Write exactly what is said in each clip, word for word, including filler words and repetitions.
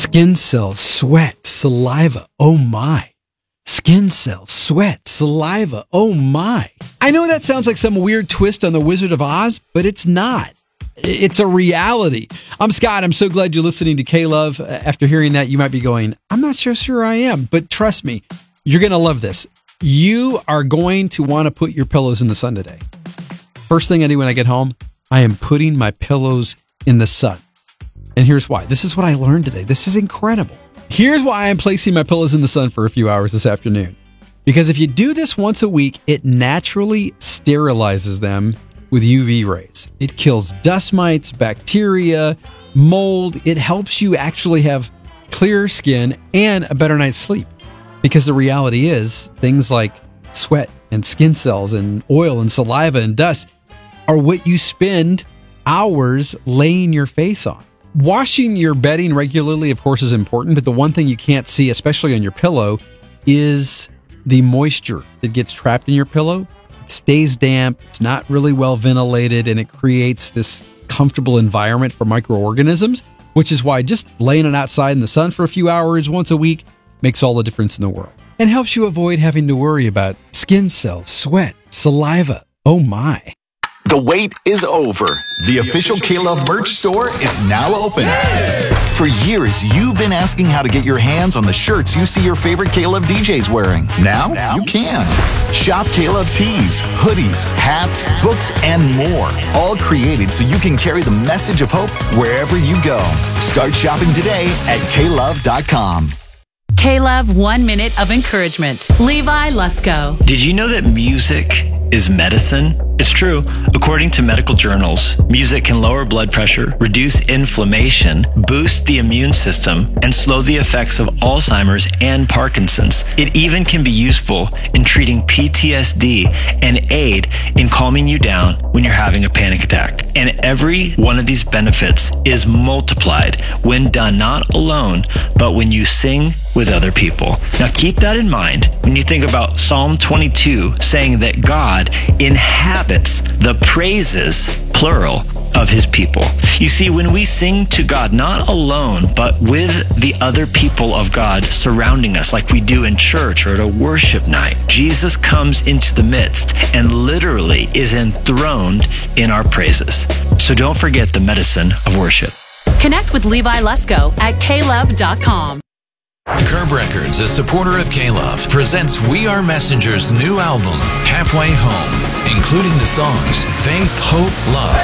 Skin cells, sweat, saliva. Oh my. Skin cells, sweat, saliva. Oh my. I know that sounds like some weird twist on The Wizard of Oz, but it's not. It's a reality. I'm Scott. I'm so glad you're listening to K-Love. After hearing that, you might be going, I'm not so sure I am, but trust me, you're going to love this. You are going to want to put your pillows in the sun today. First thing I do when I get home, I am putting my pillows in the sun. And here's why. This is what I learned today. This is incredible. Here's why I'm placing my pillows in the sun for a few hours this afternoon. Because if you do this once a week, it naturally sterilizes them with U V rays. It kills dust mites, bacteria, mold. It helps you actually have clearer skin and a better night's sleep. Because the reality is, things like sweat and skin cells and oil and saliva and dust are what you spend hours laying your face on. Washing your bedding regularly, of course, is important, but the one thing you can't see, especially on your pillow, is the moisture that gets trapped in your pillow. It stays damp, it's not really well ventilated, and it creates this comfortable environment for microorganisms, which is why just laying it outside in the sun for a few hours once a week makes all the difference in the world. And helps you avoid having to worry about skin cells, sweat, saliva. Oh my. The wait is over. The official K-Love merch store is now open. For years, you've been asking how to get your hands on the shirts you see your favorite K-Love D Js wearing. Now, now you can. Shop K-Love tees, hoodies, hats, books, and more. All created so you can carry the message of hope wherever you go. Start shopping today at K love dot com. K-Love One Minute of Encouragement. Levi Lusko. Did you know that music is medicine? It's true. According to medical journals, music can lower blood pressure, reduce inflammation, boost the immune system, and slow the effects of Alzheimer's and Parkinson's. It even can be useful in treating P T S D and aid in calming you down when you're having a panic attack. And every one of these benefits is multiplied when done not alone, but when you sing with other people. Now keep that in mind when you think about Psalm twenty-two saying that God inhabits the praises, plural, of his people. You see, when we sing to God, not alone, but with the other people of God surrounding us, like we do in church or at a worship night, Jesus comes into the midst and literally is enthroned in our praises. So don't forget the medicine of worship. Connect with Levi Lusko at K love dot com. Curb Records, a supporter of K-Love, presents We Are Messenger's new album, Halfway Home, including the songs Faith, Hope, Love,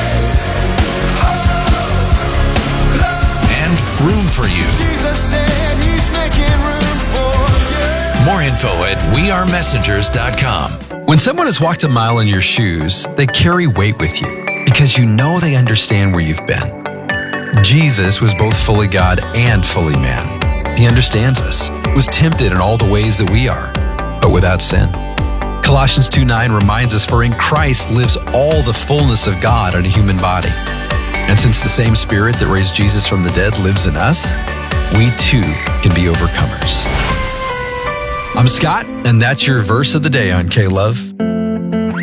and Room for You. Jesus said he's making room for you. More info at we are messengers dot com. When someone has walked a mile in your shoes, they carry weight with you because you know they understand where you've been. Jesus was both fully God and fully man. He understands us, was tempted in all the ways that we are, but without sin. Colossians two nine reminds us, for in Christ lives all the fullness of God in a human body. And since the same Spirit that raised Jesus from the dead lives in us, we too can be overcomers. I'm Scott, and that's your verse of the day on K-Love.